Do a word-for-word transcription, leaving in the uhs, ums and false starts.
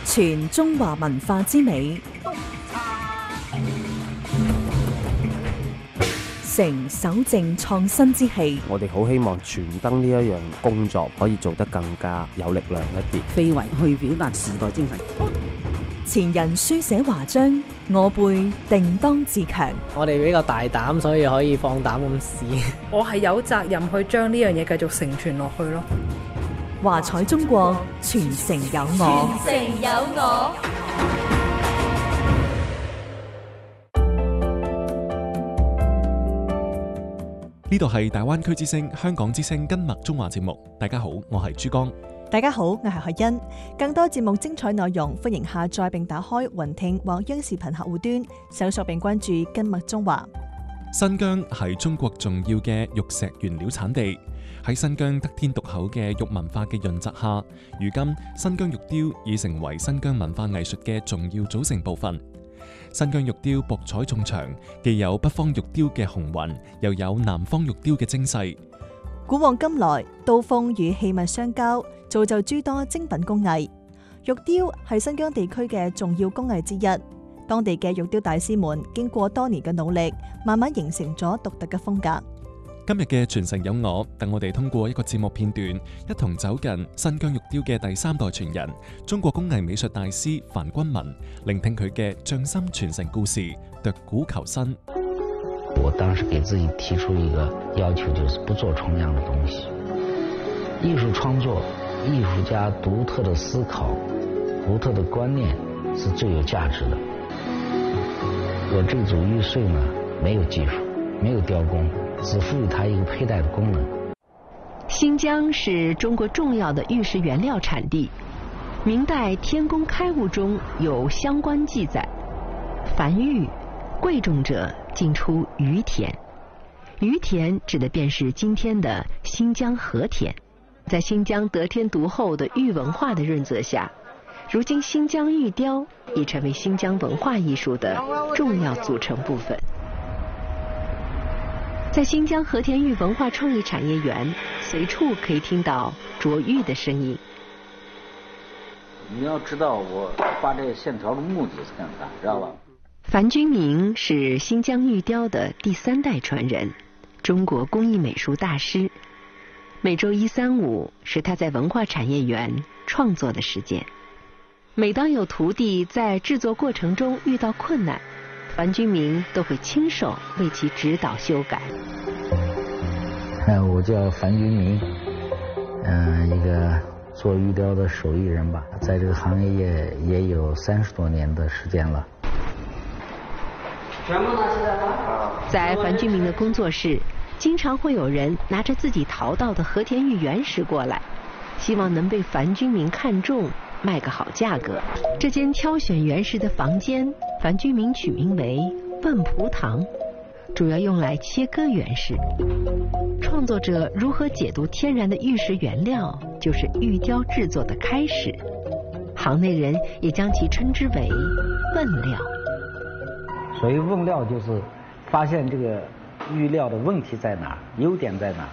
傳中華文化之美，承守正創新之氣。 我哋好希望傳燈呢一樣工作可以做得更加有力量一啲， 非遺去表達時代精神。 前人書寫華章，我輩定當自強。 我哋比較大膽，所以可以放膽咁試。 我係有責任去將呢樣嘢繼續承傳落去咯。 華彩中國，傳承有我。 傳承有我。 呢度係大灣區之聲、香港之聲跟麥中華節目。大家好，我係珠江。 大家好，我係海欣。更多節目精彩內容，歡迎下載並打開雲聽或央視頻客戶端，搜索並關注跟麥中華。 新疆係中國重要嘅玉石原料產地，喺新疆得天獨厚嘅玉文化嘅潤澤下，如今新疆玉雕已成為新疆文化藝術嘅重要組成部分。新疆玉雕博彩眾長，既有北方玉雕嘅雄渾，又有南方玉雕嘅精細。 古往今來，刀鋒與器物相交，造就諸多精品工藝。玉雕係新疆地區嘅重要工藝之一，當地嘅玉雕大師們經過多年嘅努力，慢慢形成咗獨特嘅風格。 今日嘅傳承有我，等我哋通過一個節目片段，一同走近新疆玉雕嘅第三代傳人，中國工藝美術大師樊君文，聆聽佢嘅匠心傳承故事，奪古求新。 我當時給自己提出一個要求，就是不做重樣的東西。藝術創作，藝術家獨特的思考，獨特的觀念是最有價值的。我這組玉碎呢，沒有技術，沒有雕工，只賦予它一個佩戴的功能。 新疆是中國重要的玉石原料產地，明代《天工開物》中有相關記載：凡玉貴重者，盡出於田。於田指的便是今天的新疆和田。在新疆得天獨厚的玉文化的潤澤下，如今新疆玉雕已成為新疆文化藝術的重要組成部分。在新疆和田玉文化創意產業園，隨處可以聽到琢玉的聲音。 你要知道我畫這個線條的目的是幹啥，知道吧？ 樊君明是新疆玉雕的第三代傳人，中國工藝美術大師。每周一、三、五是他在文化產業園創作的時間。每當有徒弟在製作過程中遇到困難，樊君明都會親手為其指導修改。 我叫樊君明，嗯，一個做玉雕的手藝人吧，在這個行業也也有三十多年的時間了。 在樊君明的工作室，經常會有人拿着自己淘到的和田玉原石過來，希望能被樊君明看中，賣個好價格。這間挑選原石的房間，樊君明取名為問蒲堂，主要用來切割原石。創作者如何解讀天然的玉石原料，就是玉雕製作的開始。行內人也將其稱之為問料。 所以問料就是發現這個玉料的問題在哪，優點在哪。